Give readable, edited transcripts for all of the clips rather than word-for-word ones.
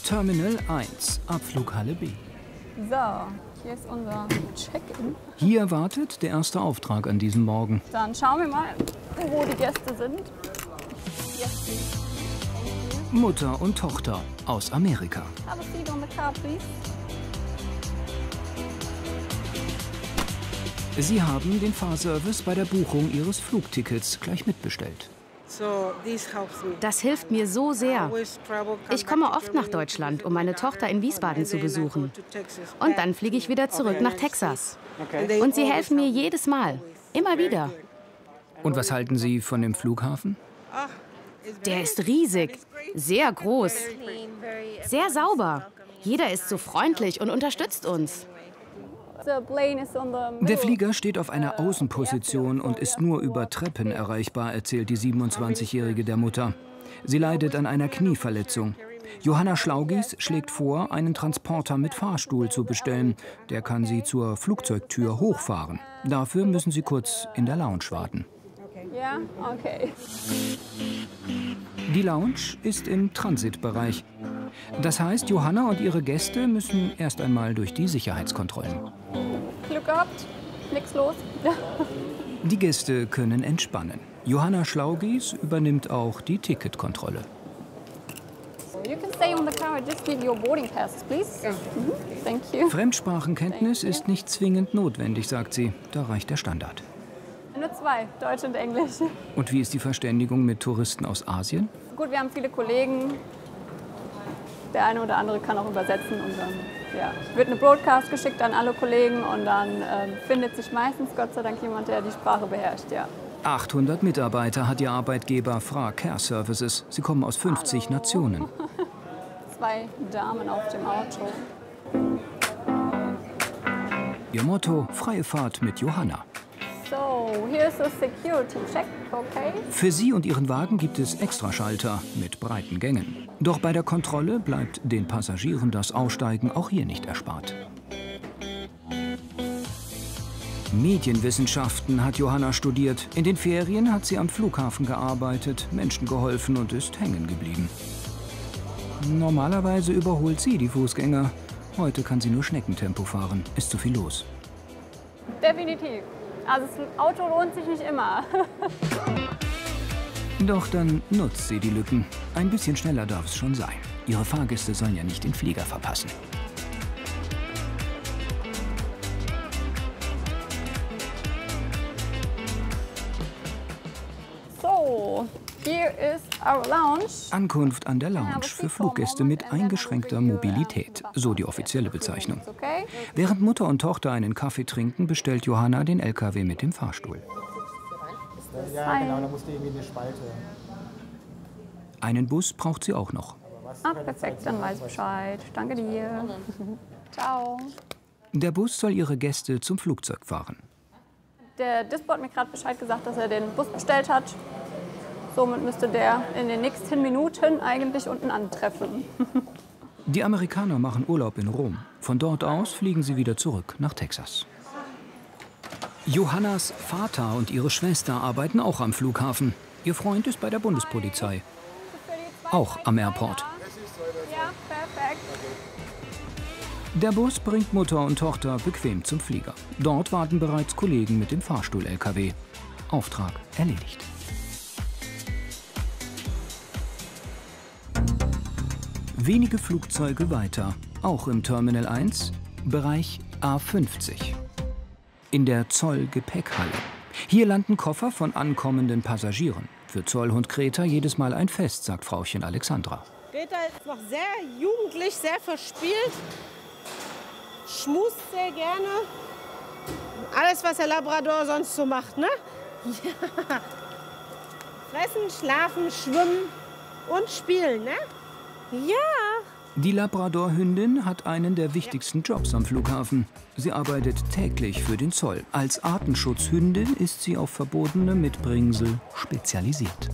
Terminal 1, Abflughalle B. So, hier ist unser Check-in. Hier wartet der erste Auftrag an diesem Morgen. Dann schauen wir mal, wo die Gäste sind. Mutter und Tochter aus Amerika. Have a seat on the car, please. Sie haben den Fahrservice bei der Buchung ihres Flugtickets gleich mitbestellt. Das hilft mir so sehr. Ich komme oft nach Deutschland, um meine Tochter in Wiesbaden zu besuchen. Und dann fliege ich wieder zurück nach Texas. Und sie helfen mir jedes Mal. Immer wieder. Und was halten Sie von dem Flughafen? Der ist riesig, sehr groß, sehr sauber. Jeder ist so freundlich und unterstützt uns. Der Flieger steht auf einer Außenposition und ist nur über Treppen erreichbar, erzählt die 27-Jährige der Mutter. Sie leidet an einer Knieverletzung. Johanna Schlaugis schlägt vor, einen Transporter mit Fahrstuhl zu bestellen. Der kann sie zur Flugzeugtür hochfahren. Dafür müssen sie kurz in der Lounge warten. Ja, okay. Die Lounge ist im Transitbereich. Das heißt, Johanna und ihre Gäste müssen erst einmal durch die Sicherheitskontrollen. Glück gehabt, nichts los. Die Gäste können entspannen. Johanna Schlaugis übernimmt auch die Ticketkontrolle. You can stay on the car, just give your boarding passes, please. Thank you. Fremdsprachenkenntnis ist nicht zwingend notwendig, sagt sie. Da reicht der Standard. Nur zwei, Deutsch und Englisch. Und wie ist die Verständigung mit Touristen aus Asien? Gut, wir haben viele Kollegen. Der eine oder andere kann auch übersetzen. Und dann wird eine Broadcast geschickt an alle Kollegen. Und dann findet sich meistens, Gott sei Dank, jemand, der die Sprache beherrscht. Ja. 800 Mitarbeiter hat ihr Arbeitgeber Fra Care Services. Sie kommen aus 50 Nationen. Zwei Damen auf dem Auto. Ihr Motto: freie Fahrt mit Johanna. So, here's a security check, okay? Für sie und ihren Wagen gibt es Extraschalter mit breiten Gängen. Doch bei der Kontrolle bleibt den Passagieren das Aussteigen auch hier nicht erspart. Medienwissenschaften hat Johanna studiert. In den Ferien hat sie am Flughafen gearbeitet, Menschen geholfen und ist hängen geblieben. Normalerweise überholt sie die Fußgänger. Heute kann sie nur Schneckentempo fahren. Ist zu viel los. Definitiv. Also das Auto lohnt sich nicht immer. Doch dann nutzt sie die Lücken. Ein bisschen schneller darf es schon sein. Ihre Fahrgäste sollen ja nicht den Flieger verpassen. So, here is our lounge. Ankunft an der Lounge für Fluggäste mit eingeschränkter Mobilität, so die offizielle Bezeichnung. Während Mutter und Tochter einen Kaffee trinken, bestellt Johanna den LKW mit dem Fahrstuhl. Ja, genau, da musste irgendwie eine Spalte. Einen Bus braucht sie auch noch. Ah, perfekt, dann weiß ich Bescheid. Danke dir. Ciao. Der Bus soll ihre Gäste zum Flugzeug fahren. Der Dispo hat mir gerade Bescheid gesagt, dass er den Bus bestellt hat. Somit müsste der in den nächsten Minuten eigentlich unten antreffen. Die Amerikaner machen Urlaub in Rom. Von dort aus fliegen sie wieder zurück nach Texas. Johannas Vater und ihre Schwester arbeiten auch am Flughafen. Ihr Freund ist bei der Bundespolizei. Auch am Airport. Ja, perfekt. Der Bus bringt Mutter und Tochter bequem zum Flieger. Dort warten bereits Kollegen mit dem Fahrstuhl-LKW. Auftrag erledigt. Wenige Flugzeuge weiter, auch im Terminal 1, Bereich A50. In der Zoll-Gepäckhalle. Hier landen Koffer von ankommenden Passagieren. Für Zollhund Greta jedes Mal ein Fest, sagt Frauchen Alexandra. Greta ist noch sehr jugendlich, sehr verspielt, schmust sehr gerne. Alles, was der Labrador sonst so macht, ne? Ja. Fressen, schlafen, schwimmen und spielen, ne? Ja. Die Labrador-Hündin hat einen der wichtigsten Jobs am Flughafen. Sie arbeitet täglich für den Zoll. Als Artenschutzhündin ist sie auf verbotene Mitbringsel spezialisiert.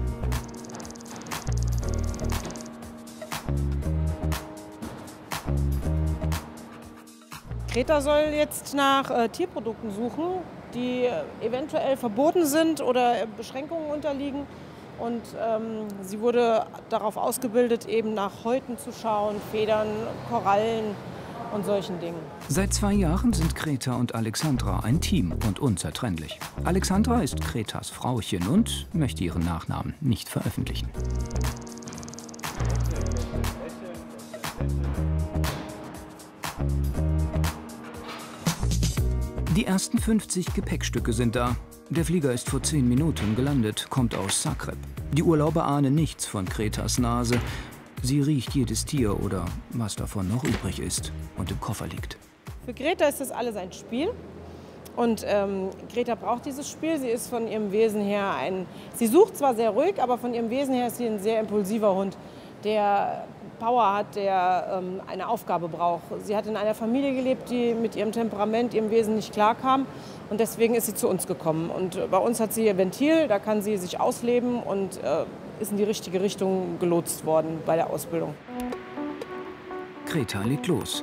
Greta soll jetzt nach Tierprodukten suchen, die eventuell verboten sind oder Beschränkungen unterliegen. Und sie wurde darauf ausgebildet, eben nach Häuten zu schauen, Federn, Korallen und solchen Dingen. Seit 2 Jahren sind Greta und Alexandra ein Team und unzertrennlich. Alexandra ist Gretas Frauchen und möchte ihren Nachnamen nicht veröffentlichen. Die ersten 50 Gepäckstücke sind da. Der Flieger ist vor 10 Minuten gelandet, kommt aus Zagreb. Die Urlauber ahnen nichts von Gretas Nase. Sie riecht jedes Tier oder was davon noch übrig ist und im Koffer liegt. Für Greta ist das alles ein Spiel. Und Greta braucht dieses Spiel. Sie ist von ihrem Wesen her sie sucht zwar sehr ruhig, aber von ihrem Wesen her ist sie ein sehr impulsiver Hund, der Power hat, der eine Aufgabe braucht. Sie hat in einer Familie gelebt, die mit ihrem Temperament, ihrem Wesen nicht klarkam. Und deswegen ist sie zu uns gekommen. Und bei uns hat sie ihr Ventil, da kann sie sich ausleben und ist in die richtige Richtung gelotst worden bei der Ausbildung. Greta legt los.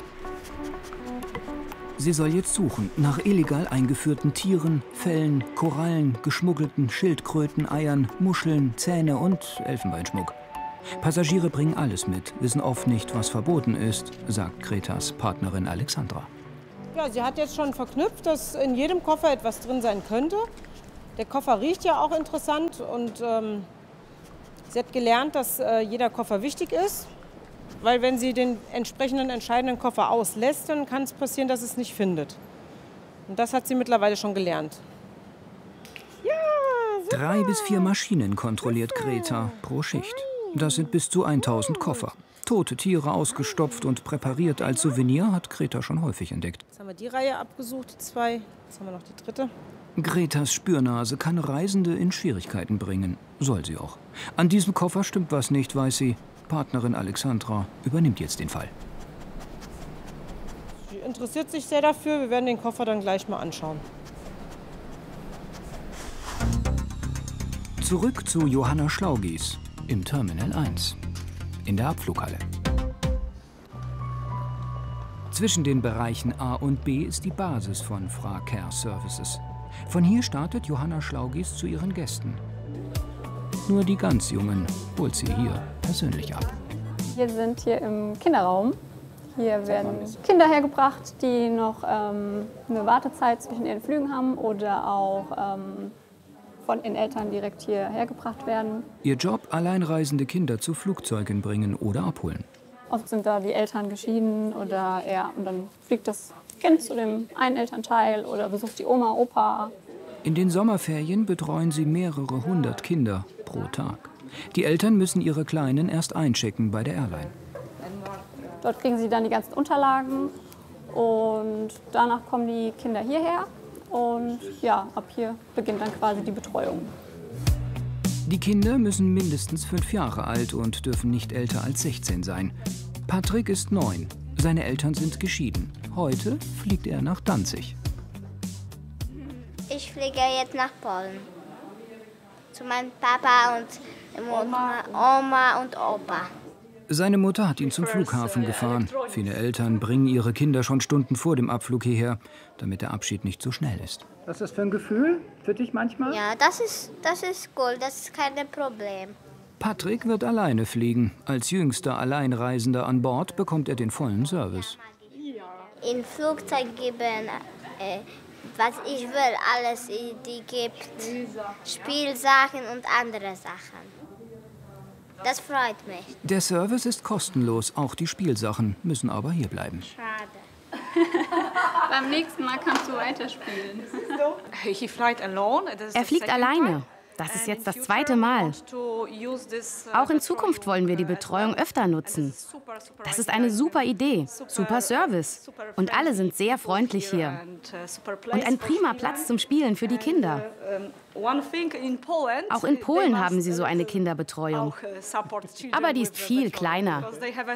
Sie soll jetzt suchen nach illegal eingeführten Tieren, Fellen, Korallen, geschmuggelten Schildkröten, Eiern, Muscheln, Zähne und Elfenbeinschmuck. Passagiere bringen alles mit, wissen oft nicht, was verboten ist, sagt Gretas Partnerin Alexandra. Ja, sie hat jetzt schon verknüpft, dass in jedem Koffer etwas drin sein könnte. Der Koffer riecht ja auch interessant und sie hat gelernt, dass jeder Koffer wichtig ist. Weil wenn sie den entsprechenden entscheidenden Koffer auslässt, dann kann es passieren, dass es nicht findet. Und das hat sie mittlerweile schon gelernt. Ja, super. 3 bis 4 Maschinen kontrolliert Greta pro Schicht. Das sind bis zu 1000 Koffer. Tote Tiere ausgestopft und präpariert als Souvenir hat Greta schon häufig entdeckt. Jetzt haben wir die Reihe abgesucht, die 2. Jetzt haben wir noch die 3. Gretas Spürnase kann Reisende in Schwierigkeiten bringen. Soll sie auch. An diesem Koffer stimmt was nicht, weiß sie. Partnerin Alexandra übernimmt jetzt den Fall. Sie interessiert sich sehr dafür. Wir werden den Koffer dann gleich mal anschauen. Zurück zu Johanna Schlaugies im Terminal 1 in der Abflughalle. Zwischen den Bereichen A und B ist die Basis von Fra Care Services. Von hier startet Johanna Schlaugies zu ihren Gästen. Nur die ganz Jungen holt sie hier persönlich ab. Wir sind hier im Kinderraum. Hier werden Kinder hergebracht, die noch eine Wartezeit zwischen ihren Flügen haben oder auch von ihren Eltern direkt hierher gebracht werden. Ihr Job, alleinreisende Kinder zu Flugzeugen bringen oder abholen. Oft sind da die Eltern geschieden oder und dann fliegt das Kind zu dem einen Elternteil oder besucht die Oma, Opa. In den Sommerferien betreuen sie mehrere 100 Kinder pro Tag. Die Eltern müssen ihre Kleinen erst einchecken bei der Airline. Dort kriegen sie dann die ganzen Unterlagen und danach kommen die Kinder hierher. Und ja, ab hier beginnt dann quasi die Betreuung. Die Kinder müssen mindestens 5 Jahre alt und dürfen nicht älter als 16 sein. Patrick ist 9. Seine Eltern sind geschieden. Heute fliegt er nach Danzig. Ich fliege jetzt nach Polen. Zu meinem Papa und Oma und Opa. Seine Mutter hat ihn zum Flughafen gefahren. Viele Eltern bringen ihre Kinder schon Stunden vor dem Abflug hierher, damit der Abschied nicht so schnell ist. Was ist das für ein Gefühl für dich manchmal? Ja, das ist cool, das ist kein Problem. Patrick wird alleine fliegen. Als jüngster Alleinreisender an Bord bekommt er den vollen Service. Im Flugzeug geben, was ich will, alles, die gibt Spielsachen und andere Sachen. Das freut mich. Der Service ist kostenlos, auch die Spielsachen müssen aber hier bleiben. Schade. Beim nächsten Mal kannst du weiterspielen. Er fliegt alleine. Das ist jetzt das 2. Mal. Auch in Zukunft wollen wir die Betreuung öfter nutzen. Das ist eine super Idee, super Service. Und alle sind sehr freundlich hier. Und ein prima Platz zum Spielen für die Kinder. Auch in Polen haben sie so eine Kinderbetreuung. Aber die ist viel kleiner.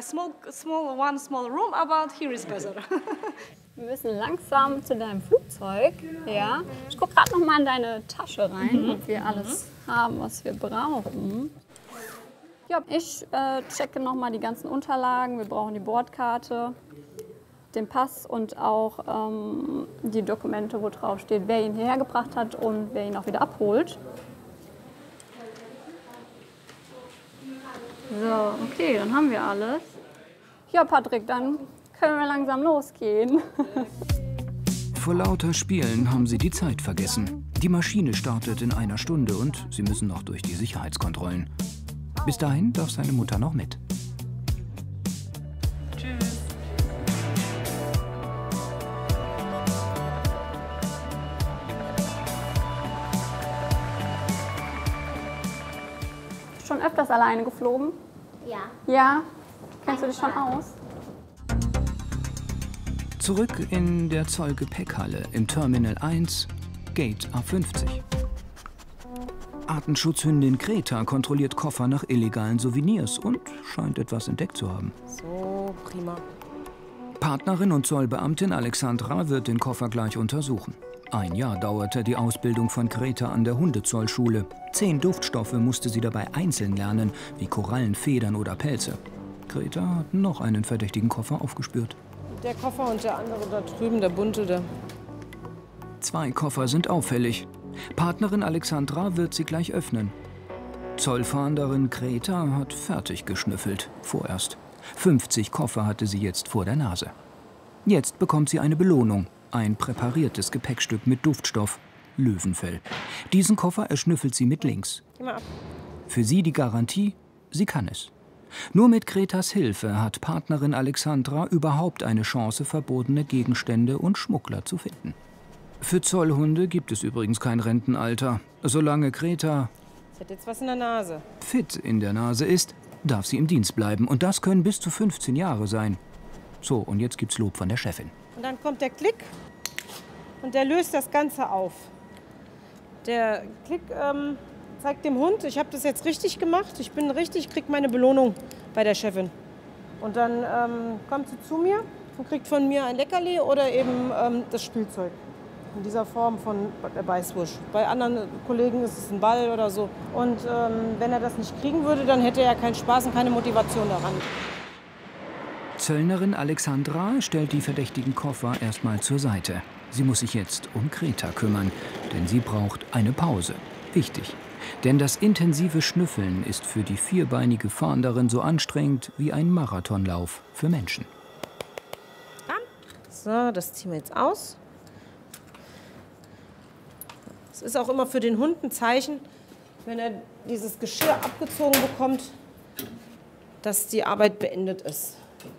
Wir müssen langsam zu deinem Flugzeug. Ja. Ich gucke gerade noch mal in deine Tasche rein, ob wir alles haben, was wir brauchen. Ja, ich checke noch mal die ganzen Unterlagen. Wir brauchen die Bordkarte, den Pass und auch die Dokumente, wo drauf steht, wer ihn hergebracht hat und wer ihn auch wieder abholt. So, okay, dann haben wir alles. Ja, Patrick, dann können wir langsam losgehen. Vor lauter Spielen haben sie die Zeit vergessen. Die Maschine startet in einer Stunde und sie müssen noch durch die Sicherheitskontrollen. Bis dahin darf seine Mutter noch mit. Tschüss. Schon öfters alleine geflogen? Ja. Ja? Kennst du dich schon aus? Zurück in der Zollgepäckhalle im Terminal 1, Gate A50. Artenschutzhündin Greta kontrolliert Koffer nach illegalen Souvenirs und scheint etwas entdeckt zu haben. So, prima. Partnerin und Zollbeamtin Alexandra wird den Koffer gleich untersuchen. 1 Jahr dauerte die Ausbildung von Greta an der Hundezollschule. 10 Duftstoffe musste sie dabei einzeln lernen, wie Korallen, Federn oder Pelze. Greta hat noch einen verdächtigen Koffer aufgespürt. Der Koffer und der andere da drüben, der bunte, der... 2 Koffer sind auffällig. Partnerin Alexandra wird sie gleich öffnen. Zollfahnderin Greta hat fertig geschnüffelt, vorerst. 50 Koffer hatte sie jetzt vor der Nase. Jetzt bekommt sie eine Belohnung. Ein präpariertes Gepäckstück mit Duftstoff, Löwenfell. Diesen Koffer erschnüffelt sie mit links. Für sie die Garantie, sie kann es. Nur mit Gretas Hilfe hat Partnerin Alexandra überhaupt eine Chance, verbotene Gegenstände und Schmuggler zu finden. Für Zollhunde gibt es übrigens kein Rentenalter. Solange Greta Sie hat jetzt was in der Nase. fit in der Nase ist, darf sie im Dienst bleiben. Und das können bis zu 15 Jahre sein. So, und jetzt gibt's Lob von der Chefin. Und dann kommt der Klick und der löst das Ganze auf. Der Klick zeigt dem Hund, ich habe das jetzt richtig gemacht, ich bin richtig, kriege meine Belohnung bei der Chefin. Und dann kommt sie zu mir und kriegt von mir ein Leckerli oder eben das Spielzeug. In dieser Form von der Beißwurst. Bei anderen Kollegen ist es ein Ball oder so. Und wenn er das nicht kriegen würde, dann hätte er keinen Spaß und keine Motivation daran. Zöllnerin Alexandra stellt die verdächtigen Koffer erstmal zur Seite. Sie muss sich jetzt um Greta kümmern, denn sie braucht eine Pause. Wichtig, denn das intensive Schnüffeln ist für die vierbeinige Fahnderin so anstrengend wie ein Marathonlauf für Menschen. So, das ziehen wir jetzt aus. Es ist auch immer für den Hund ein Zeichen, wenn er dieses Geschirr abgezogen bekommt, dass die Arbeit beendet ist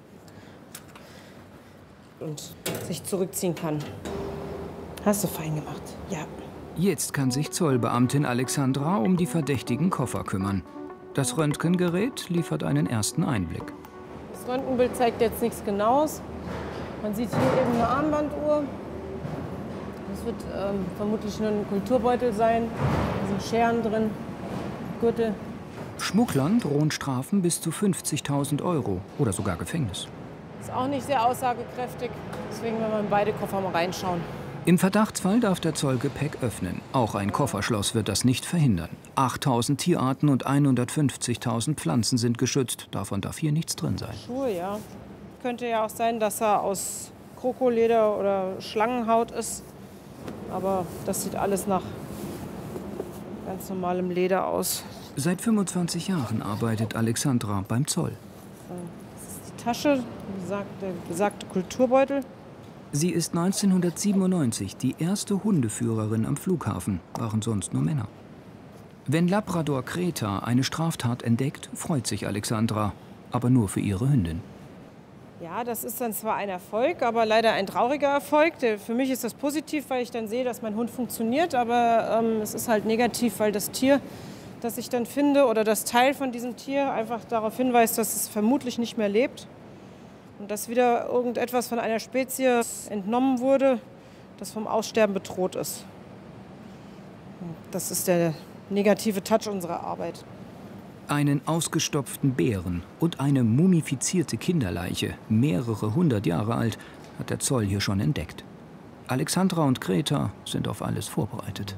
und sich zurückziehen kann. Hast du fein gemacht, ja. Jetzt kann sich Zollbeamtin Alexandra um die verdächtigen Koffer kümmern. Das Röntgengerät liefert einen ersten Einblick. Das Röntgenbild zeigt jetzt nichts Genaues. Man sieht hier eben eine Armbanduhr. Das wird vermutlich nur ein Kulturbeutel sein. Da sind Scheren drin, Gürtel. Schmugglern drohen Strafen bis zu 50.000 € oder sogar Gefängnis. Ist auch nicht sehr aussagekräftig. Deswegen werden wir in beide Koffer mal reinschauen. Im Verdachtsfall darf der Zoll Gepäck öffnen. Auch ein Kofferschloss wird das nicht verhindern. 8.000 Tierarten und 150.000 Pflanzen sind geschützt. Davon darf hier nichts drin sein. Schuhe, ja. Könnte ja auch sein, dass er aus Krokoleder oder Schlangenhaut ist. Aber das sieht alles nach ganz normalem Leder aus. Seit 25 Jahren arbeitet Alexandra beim Zoll. Das ist die Tasche, wie gesagt, der besagte Kulturbeutel. Sie ist 1997 die erste Hundeführerin am Flughafen, waren sonst nur Männer. Wenn Labrador Greta eine Straftat entdeckt, freut sich Alexandra, aber nur für ihre Hündin. Ja, das ist dann zwar ein Erfolg, aber leider ein trauriger Erfolg. Für mich ist das positiv, weil ich dann sehe, dass mein Hund funktioniert, aber es ist halt negativ, weil das Tier, das ich dann finde, oder das Teil von diesem Tier einfach darauf hinweist, dass es vermutlich nicht mehr lebt. Und dass wieder irgendetwas von einer Spezies entnommen wurde, das vom Aussterben bedroht ist. Das ist der negative Touch unserer Arbeit. Einen ausgestopften Bären und eine mumifizierte Kinderleiche, mehrere 100 Jahre alt, hat der Zoll hier schon entdeckt. Alexandra und Greta sind auf alles vorbereitet.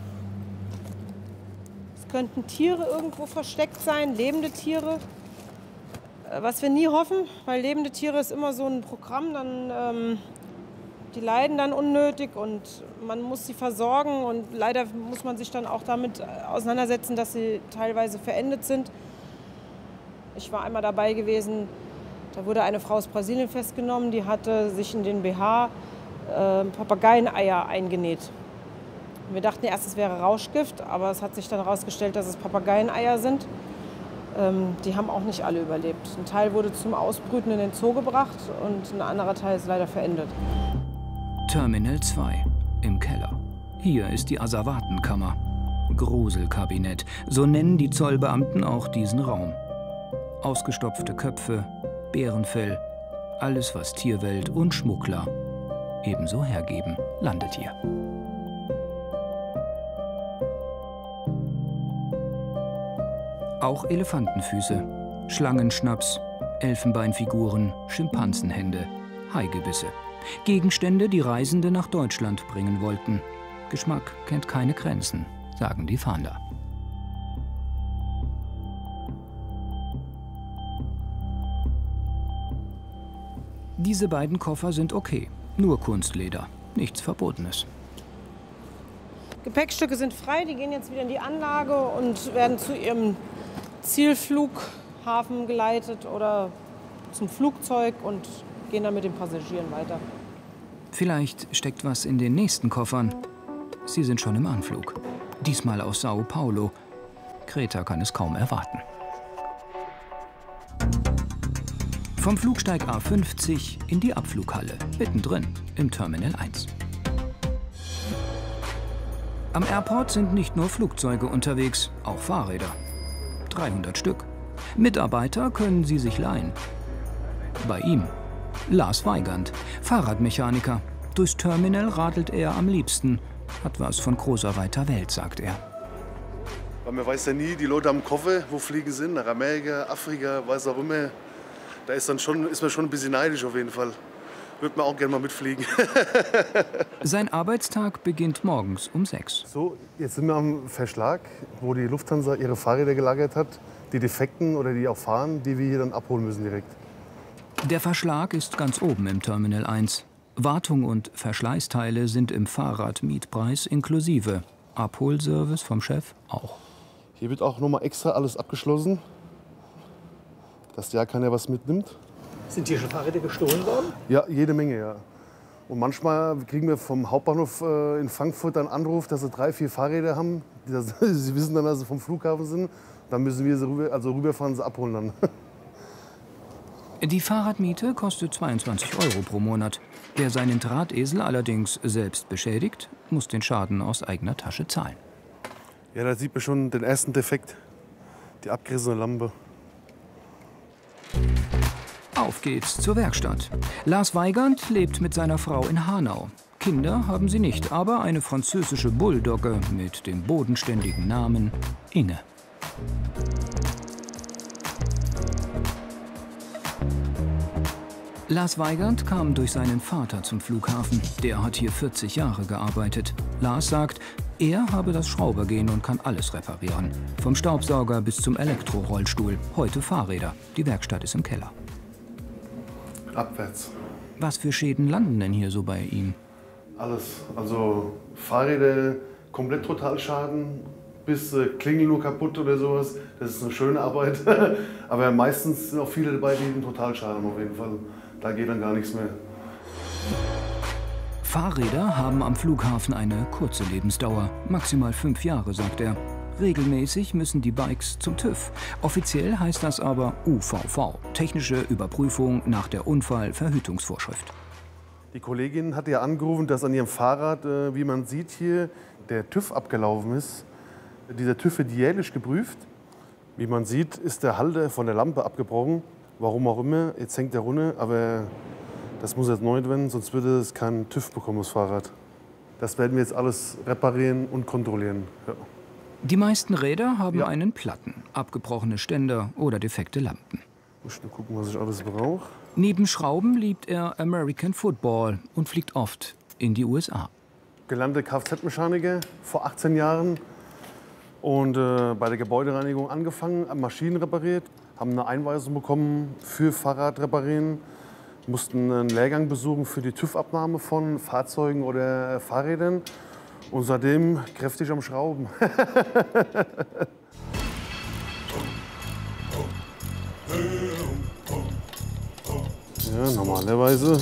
Es könnten Tiere irgendwo versteckt sein, lebende Tiere. Was wir nie hoffen, weil lebende Tiere ist immer so ein Programm, dann, die leiden dann unnötig und man muss sie versorgen und leider muss man sich dann auch damit auseinandersetzen, dass sie teilweise verendet sind. Ich war einmal dabei gewesen, da wurde eine Frau aus Brasilien festgenommen, die hatte sich in den BH Papageieneier eingenäht. Wir dachten erst, es wäre Rauschgift, aber es hat sich dann herausgestellt, dass es Papageieneier sind. Die haben auch nicht alle überlebt. Ein Teil wurde zum Ausbrüten in den Zoo gebracht und ein anderer Teil ist leider verendet. Terminal 2 im Keller. Hier ist die Asservatenkammer. Gruselkabinett, so nennen die Zollbeamten auch diesen Raum. Ausgestopfte Köpfe, Bärenfell, alles, was Tierwelt und Schmuggler ebenso hergeben, landet hier. Auch Elefantenfüße, Schlangenschnaps, Elfenbeinfiguren, Schimpansenhände, Haigebisse. Gegenstände, die Reisende nach Deutschland bringen wollten. Geschmack kennt keine Grenzen, sagen die Fahnder. Diese beiden Koffer sind okay. Nur Kunstleder, nichts Verbotenes. Gepäckstücke sind frei, die gehen jetzt wieder in die Anlage und werden zu ihrem Zielflughafen geleitet oder zum Flugzeug und gehen dann mit den Passagieren weiter. Vielleicht steckt was in den nächsten Koffern. Sie sind schon im Anflug. Diesmal aus Sao Paulo. Greta kann es kaum erwarten. Vom Flugsteig A50 in die Abflughalle, mittendrin im Terminal 1. Am Airport sind nicht nur Flugzeuge unterwegs, auch Fahrräder. 300 Stück. Mitarbeiter können sie sich leihen. Bei ihm Lars Weigand, Fahrradmechaniker. Durchs Terminal radelt er am liebsten. Hat was von großer weiter Welt, sagt er. Weil man weiß ja nie, die Leute am Koffer, wo fliegen sind, nach Amerika, Afrika, was auch immer. Da ist man schon ein bisschen neidisch auf jeden Fall. Würde man auch gerne mal mitfliegen. Sein Arbeitstag beginnt morgens um 6. So, jetzt sind wir am Verschlag, wo die Lufthansa ihre Fahrräder gelagert hat. Die Defekten oder die auch fahren, die wir hier dann abholen müssen direkt. Der Verschlag ist ganz oben im Terminal 1. Wartung und Verschleißteile sind im Fahrradmietpreis inklusive. Abholservice vom Chef auch. Hier wird auch noch mal extra alles abgeschlossen, dass ja keiner was mitnimmt. Sind hier schon Fahrräder gestohlen worden? Ja, jede Menge, ja. Und manchmal kriegen wir vom Hauptbahnhof in Frankfurt einen Anruf, dass sie 3, 4 Fahrräder haben. Sie wissen dann, dass sie vom Flughafen sind. Dann müssen wir sie rüberfahren, sie abholen dann. Die Fahrradmiete kostet 22 € pro Monat. Wer seinen Drahtesel allerdings selbst beschädigt, muss den Schaden aus eigener Tasche zahlen. Ja, da sieht man schon den ersten Defekt, die abgerissene Lampe. Auf geht's zur Werkstatt. Lars Weigand lebt mit seiner Frau in Hanau. Kinder haben sie nicht, aber eine französische Bulldogge mit dem bodenständigen Namen Inge. Lars Weigand kam durch seinen Vater zum Flughafen. Der hat hier 40 Jahre gearbeitet. Lars sagt, er habe das Schraubergehen und kann alles reparieren. Vom Staubsauger bis zum Elektrorollstuhl. Heute Fahrräder. Die Werkstatt ist im Keller. Abwärts. Was für Schäden landen denn hier so bei ihm? Alles. Also Fahrräder, komplett Totalschaden, bis Klingel nur kaputt oder sowas. Das ist eine schöne Arbeit. Aber meistens sind auch viele dabei, die einen Totalschaden auf jeden Fall. Da geht dann gar nichts mehr. Fahrräder haben am Flughafen eine kurze Lebensdauer. Maximal 5 Jahre, sagt er. Regelmäßig müssen die Bikes zum TÜV. Offiziell heißt das aber UVV, technische Überprüfung nach der Unfallverhütungsvorschrift. Die Kollegin hatte ja angerufen, dass an ihrem Fahrrad, wie man sieht hier, der TÜV abgelaufen ist. Dieser TÜV wird jährlich geprüft. Wie man sieht, ist der Halter von der Lampe abgebrochen. Warum auch immer, jetzt hängt er runter, aber das muss jetzt neu werden, sonst würde es keinen TÜV bekommen, das Fahrrad. Das werden wir jetzt alles reparieren und kontrollieren. Ja. Die meisten Räder haben einen Platten, abgebrochene Ständer oder defekte Lampen. Muss nur gucken, was ich alles brauche. Neben Schrauben liebt er American Football und fliegt oft in die USA. Gelernter Kfz-Mechaniker vor 18 Jahren und bei der Gebäudereinigung angefangen, Maschinen repariert. Haben eine Einweisung bekommen für Fahrrad reparieren, mussten einen Lehrgang besuchen für die TÜV-Abnahme von Fahrzeugen oder Fahrrädern und seitdem kräftig am Schrauben. Ja, normalerweise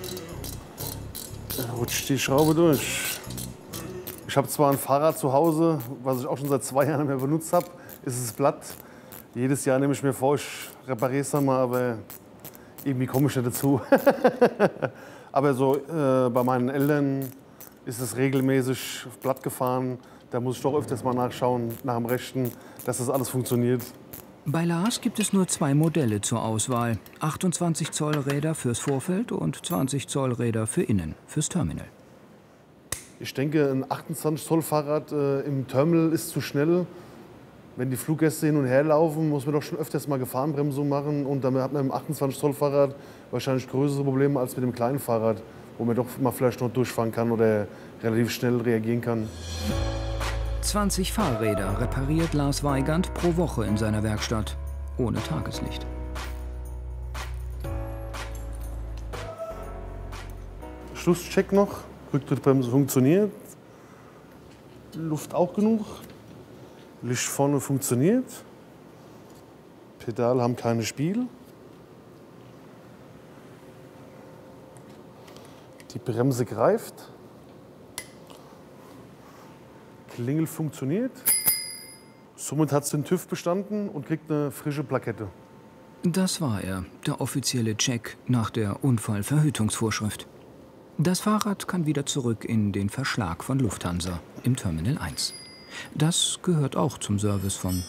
rutscht die Schraube durch. Ich habe zwar ein Fahrrad zu Hause, was ich auch schon seit 2 Jahren nicht mehr benutzt habe, ist es platt. Jedes Jahr nehme ich mir vor, ich repariere es dann mal, aber irgendwie komme ich nicht dazu. Aber so bei meinen Eltern ist es regelmäßig platt gefahren. Da muss ich doch öfters mal nachschauen, nach dem Rechten, dass das alles funktioniert. Bei Lars gibt es nur 2 Modelle zur Auswahl. 28 Zoll Räder fürs Vorfeld und 20 Zoll Räder für innen, fürs Terminal. Ich denke, ein 28 Zoll Fahrrad im Terminal ist zu schnell. Wenn die Fluggäste hin und her laufen, muss man doch schon öfters mal Gefahrenbremsung machen. Und damit hat man mit dem 28 Zoll Fahrrad wahrscheinlich größere Probleme als mit dem kleinen Fahrrad, wo man doch mal vielleicht noch durchfahren kann oder relativ schnell reagieren kann. 20 Fahrräder repariert Lars Weigand pro Woche in seiner Werkstatt, ohne Tageslicht. Schlusscheck noch. Rücktrittbremse funktioniert. Luft auch genug. Licht vorne funktioniert. Pedale haben keine Spiel. Die Bremse greift. Klingel funktioniert. Somit hat es den TÜV bestanden und kriegt eine frische Plakette. Das war er, der offizielle Check nach der Unfallverhütungsvorschrift. Das Fahrrad kann wieder zurück in den Verschlag von Lufthansa im Terminal 1. Das gehört auch zum Service von